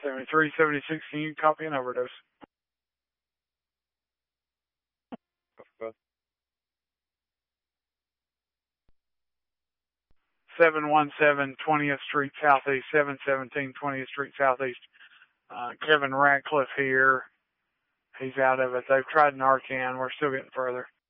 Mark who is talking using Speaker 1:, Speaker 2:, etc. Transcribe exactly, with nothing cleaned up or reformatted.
Speaker 1: seventy-three seventy-six, can you copy an overdose? seven one seven twentieth Street Southeast, seven seventeen twentieth Street Southeast. Uh, Kevin Radcliffe here. He's out of it. They've tried Narcan. We're still getting further.